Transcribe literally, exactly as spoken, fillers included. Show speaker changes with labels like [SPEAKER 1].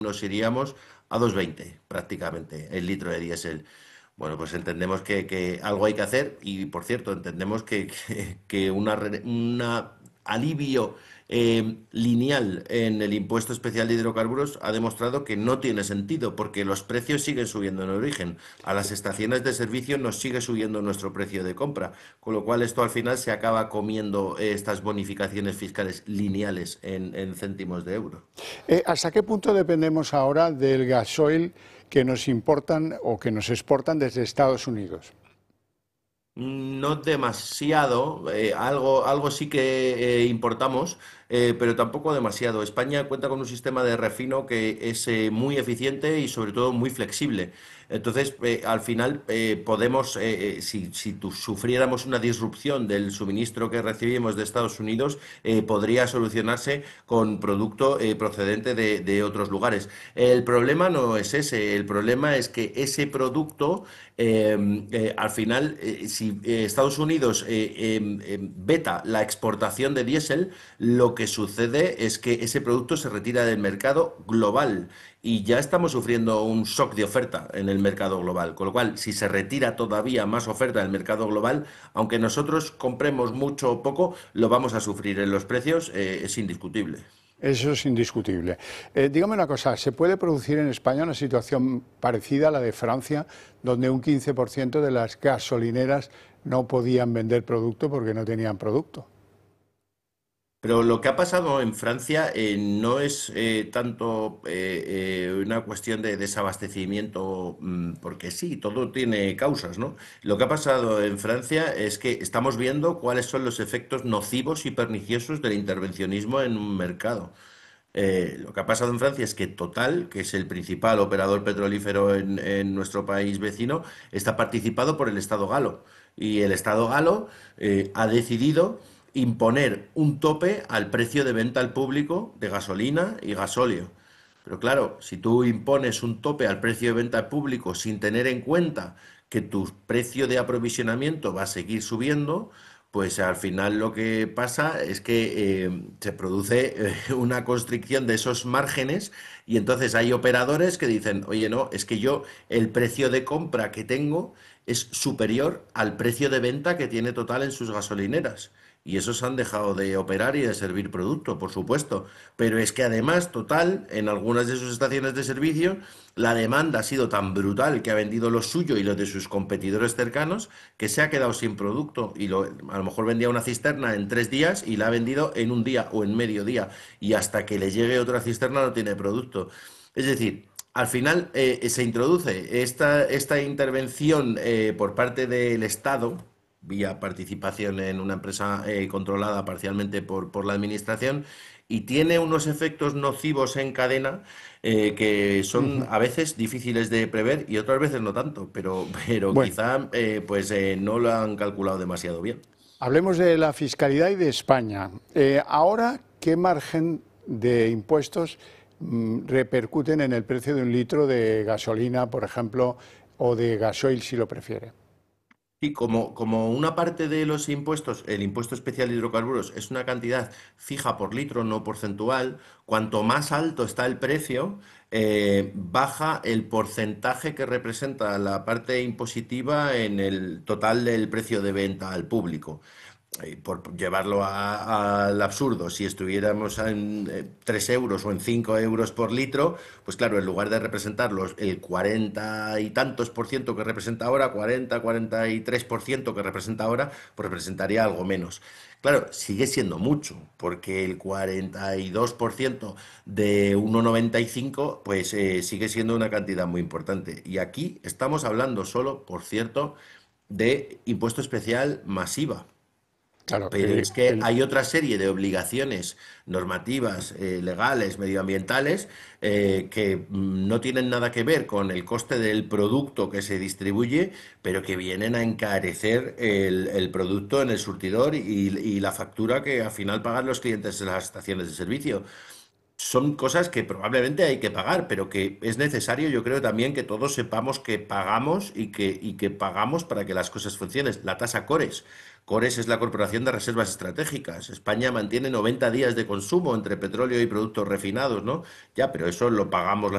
[SPEAKER 1] nos iríamos a dos veinte prácticamente el litro de diésel. Bueno, pues entendemos que, que algo hay que hacer y, por cierto, entendemos que, que, que una, re- una alivio eh, lineal en el impuesto especial de hidrocarburos ha demostrado que no tiene sentido porque los precios siguen subiendo en origen. A las estaciones de servicio nos sigue subiendo nuestro precio de compra, con lo cual esto al final se acaba comiendo eh, estas bonificaciones fiscales lineales en, en céntimos de euro.
[SPEAKER 2] Eh, ¿Hasta qué punto dependemos ahora del gasoil que nos importan o que nos exportan desde Estados Unidos?
[SPEAKER 1] No demasiado, eh, algo, algo sí que eh, importamos, eh, pero tampoco demasiado. España cuenta con un sistema de refino que es eh, muy eficiente y sobre todo muy flexible. Entonces, eh, al final eh, podemos, eh, eh, si, si tu- sufriéramos una disrupción del suministro que recibimos de Estados Unidos, eh, podría solucionarse con producto eh, procedente de, de otros lugares. El problema no es ese, el problema es que ese producto eh, eh, al final, eh, si eh, Estados Unidos eh, eh, eh, veta la exportación de diésel, lo que sucede es que ese producto se retira del mercado global y ya estamos sufriendo un shock de oferta en el mercado global. Con lo cual, si se retira todavía más oferta del mercado global, aunque nosotros compremos mucho o poco, lo vamos a sufrir en los precios, eh, es indiscutible.
[SPEAKER 2] Eso es indiscutible. Eh, dígame una cosa, ¿se puede producir en España una situación parecida a la de Francia, donde un quince por ciento de las gasolineras no podían vender producto porque no tenían producto?
[SPEAKER 1] Pero lo que ha pasado en Francia eh, no es eh, tanto eh, eh, una cuestión de desabastecimiento, mm, porque sí, todo tiene causas, ¿no? Lo que ha pasado en Francia es que estamos viendo cuáles son los efectos nocivos y perniciosos del intervencionismo en un mercado. Eh, lo que ha pasado en Francia es que Total, que es el principal operador petrolífero en, en nuestro país vecino, está participado por el Estado galo. Y el Estado galo eh, ha decidido imponer un tope al precio de venta al público de gasolina y gasóleo. Pero claro, si tú impones un tope al precio de venta al público sin tener en cuenta que tu precio de aprovisionamiento va a seguir subiendo, pues al final lo que pasa es que eh, se produce eh, una constricción de esos márgenes y entonces hay operadores que dicen, oye, no, es que yo el precio de compra que tengo es superior al precio de venta que tiene Total en sus gasolineras. Y esos han dejado de operar y de servir producto, por supuesto. Pero es que además, Total, en algunas de sus estaciones de servicio, la demanda ha sido tan brutal que ha vendido lo suyo y lo de sus competidores cercanos que se ha quedado sin producto. Y lo- a lo mejor vendía una cisterna en tres días y la ha vendido en un día o en medio día. Y hasta que le llegue otra cisterna no tiene producto. Es decir, al final eh, se introduce esta, esta intervención eh, por parte del Estado, vía participación en una empresa eh, controlada parcialmente por, por la administración, y tiene unos efectos nocivos en cadena eh, que son
[SPEAKER 2] Ujú.
[SPEAKER 1] a veces difíciles de prever y otras veces no tanto, pero, pero
[SPEAKER 2] Bueno,
[SPEAKER 1] quizá eh, pues eh, no lo han calculado demasiado bien.
[SPEAKER 2] hablemos de la fiscalidad y de España. Eh, ahora, ¿qué margen de impuestos mm, repercuten en el precio de un litro de gasolina, por ejemplo, o de gasoil, si lo prefiere?
[SPEAKER 1] Sí, como, como una parte de los impuestos, el impuesto especial de hidrocarburos es una cantidad fija por litro, no porcentual, cuanto más alto está el precio, eh, baja el porcentaje que representa la parte impositiva en el total del precio de venta al público. Eh, por llevarlo a- al absurdo, si estuviéramos en eh, tres euros o en cinco euros por litro, pues claro, en lugar de representar los, el cuarenta y tantos por ciento que representa ahora, cuarenta, cuarenta y tres por ciento que representa ahora, pues representaría algo menos. Claro, sigue siendo mucho, porque el cuarenta y dos por ciento de uno coma noventa y cinco, pues eh, sigue siendo una cantidad muy importante. Y aquí estamos hablando solo, por cierto, de impuesto especial masiva.
[SPEAKER 2] Claro,
[SPEAKER 1] Pero
[SPEAKER 2] eh,
[SPEAKER 1] es que
[SPEAKER 2] el,
[SPEAKER 1] hay otra serie de obligaciones normativas, eh, legales, medioambientales, eh, que mm, no tienen nada que ver con el coste del producto que se distribuye, pero que vienen a encarecer el, el producto en el surtidor y, y la factura que al final pagan los clientes en las estaciones de servicio. Son cosas que probablemente hay que pagar, pero que es necesario, yo creo también que todos sepamos que pagamos y que, y que pagamos para que las cosas funcionen. La tasa CORES. CORES es la Corporación de Reservas Estratégicas. España mantiene noventa días de consumo entre petróleo y productos refinados, ¿no? Ya, pero eso lo pagamos